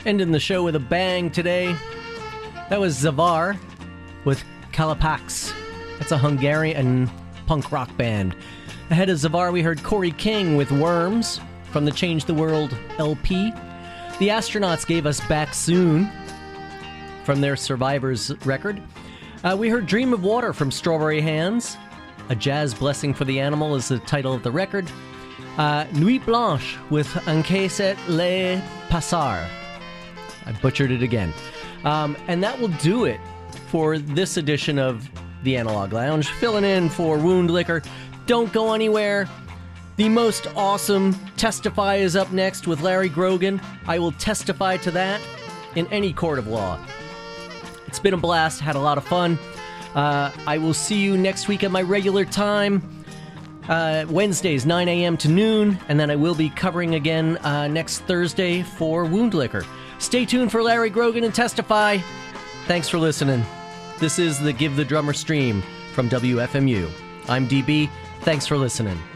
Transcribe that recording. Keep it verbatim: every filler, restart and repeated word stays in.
Ending the show with a bang today. That was Zavar with Kalapax. That's a Hungarian punk rock band. Ahead of Zavar, we heard Corey King with Worms from the Change the World L P. The Astronauts gave us Back Soon from their Survivors record. Uh, we heard Dream of Water from Strawberry Hands. A Jazz Blessing for the Animal is the title of the record. Uh, Nuit Blanche with Encaisset Le Passar. I butchered it again. Um, and that will do it for this edition of the Analog Lounge. Filling in for Wound Liquor. Don't go anywhere. The most awesome Testify is up next with Larry Grogan. I will testify to that in any court of law. It's been a blast. Had a lot of fun. Uh, I will see you next week at my regular time. Uh, Wednesdays, nine a.m. to noon. And then I will be covering again uh, next Thursday for Wound Liquor. Stay tuned for Larry Grogan and Testify. Thanks for listening. This is the Give the Drummer stream from W F M U. I'm D B. Thanks for listening.